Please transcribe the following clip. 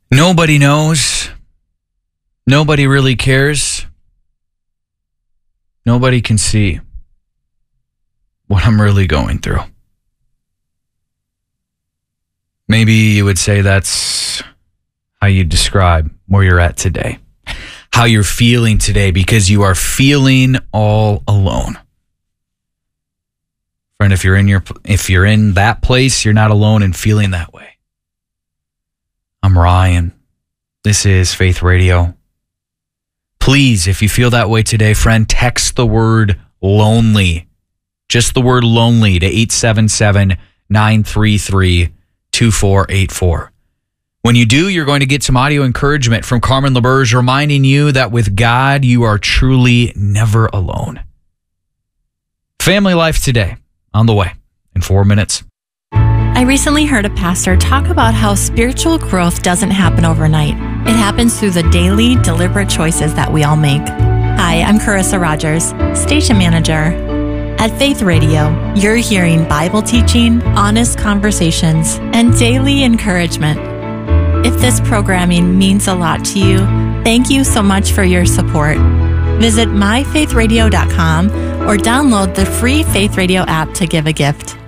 Nobody knows. Nobody really cares. Nobody can see what I'm really going through. Maybe you would say that's how you describe where you're at today. How you're feeling today, because you are feeling all alone. Friend, if you're in that place, you're not alone in feeling that way. I'm Ryan. This is Faith Radio. Please, if you feel that way today, friend, text the word lonely. Just the word lonely to 877-933-2484. When you do, you're going to get some audio encouragement from Carmen LaBerge reminding you that with God, you are truly never alone. Family Life Today, on the way in 4 minutes. I recently heard a pastor talk about how spiritual growth doesn't happen overnight. It happens through the daily, deliberate choices that we all make. Hi, I'm Carissa Rogers, station manager. At Faith Radio, you're hearing Bible teaching, honest conversations, and daily encouragement. If this programming means a lot to you, thank you so much for your support. Visit myfaithradio.com or download the free Faith Radio app to give a gift.